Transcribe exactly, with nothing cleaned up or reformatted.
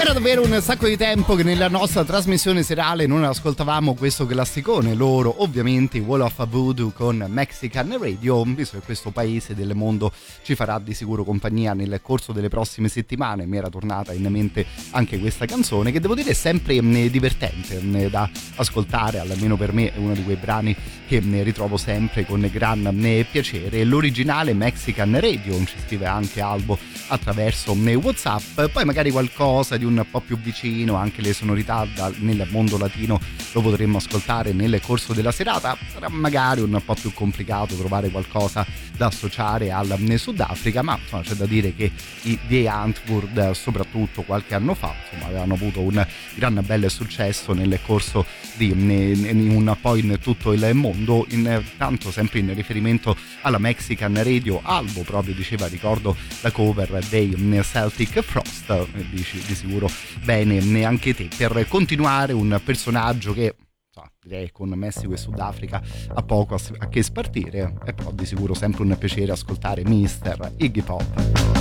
Era davvero un sacco di tempo che nella nostra trasmissione serale non ascoltavamo questo classicone. Loro ovviamente, Wall of Voodoo con Mexican Radio, visto che questo paese del mondo ci farà di sicuro compagnia nel corso delle prossime settimane. Mi era tornata in mente anche questa canzone, che devo dire è sempre divertente da ascoltare, almeno per me è uno di quei brani che ritrovo sempre con gran piacere. L'originale Mexican Radio, ci scrive anche Albo attraverso WhatsApp. Poi magari qualcosa di un po' più vicino, anche le sonorità dal, nel mondo latino, lo potremmo ascoltare nel corso della serata. Sarà magari un po' più complicato trovare qualcosa da associare al Sudafrica, ma insomma c'è da dire che i The Antwoord, soprattutto qualche anno fa, insomma, avevano avuto un gran bel successo nel corso di in un po' in tutto il mondo. Intanto, sempre in riferimento alla Mexican Radio, Albo proprio diceva: ricordo la cover dei Celtic Frost. Dici di sicuro bene anche te. Per continuare, un personaggio che direi con Messico e Sudafrica ha poco a che spartire, è però di sicuro sempre un piacere ascoltare mister Iggy Pop.